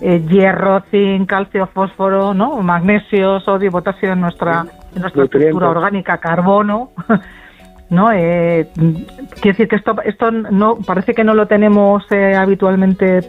hierro, zinc, calcio, fósforo, ¿no? Magnesio, sodio, potasio en nuestra estructura orgánica, carbono, ¿no? Quiere decir que esto no parece que no lo tenemos habitualmente